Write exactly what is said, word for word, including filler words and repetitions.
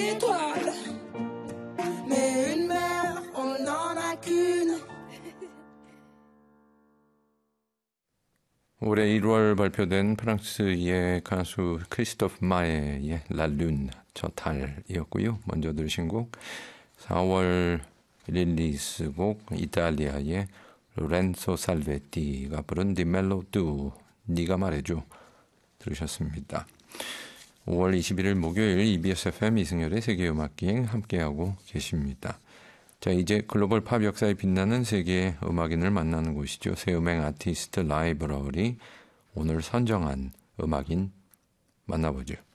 étoile. Mais une mère, on n'en a qu'une. 올해 일월 발표된 프랑스의 가수 크리스토프 마에의 랄룬, 저 달이었고요. 먼저 들으신 곡 사월 릴리스곡 이탈리아의 로렌소 살베티가 부른 디 멜로두, 네가 말해줘 들으셨습니다. 오월 이십일일 목요일 이비에스 에프엠 이승열의 세계음악기행 함께하고 계십니다. 자, 이제 글로벌 팝 역사에 빛나는 세계의 음악인을 만나는 곳이죠. 새음행 아티스트 라이브러리, 오늘 선정한 음악인 만나보죠.